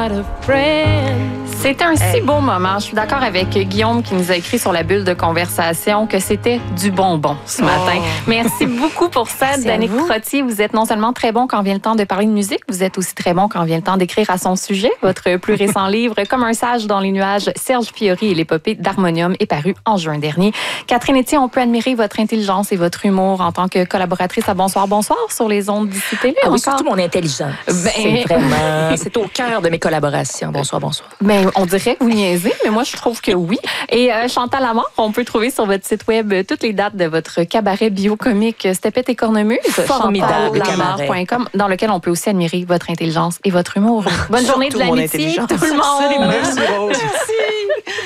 not a friend. C'était un si beau moment. Je suis d'accord avec Guillaume qui nous a écrit sur la bulle de conversation que c'était du bonbon ce matin. Merci beaucoup pour ça, Danick Trottier. Vous êtes non seulement très bon quand vient le temps de parler de musique, vous êtes aussi très bon quand vient le temps d'écrire à son sujet. Votre plus récent livre, Comme un sage dans les nuages, Serge Fiori et l'épopée d'Harmonium, est paru en juin dernier. Catherine Etier, on peut admirer votre intelligence et votre humour en tant que collaboratrice à Bonsoir sur les ondes d'ici télé. Oui, surtout mon intelligence. C'est au cœur de mes collaborations. Bonsoir. Ben, on dirait que vous niaisez, mais moi, je trouve que oui. Et Chantal Lamarre, on peut trouver sur votre site web toutes les dates de votre cabaret biocomique Stepette et Cornemuse. Formidable chantallamarre.com, dans lequel on peut aussi admirer votre intelligence et votre humour. Bonne journée de l'amitié, tout le monde. Merci Rose. Merci.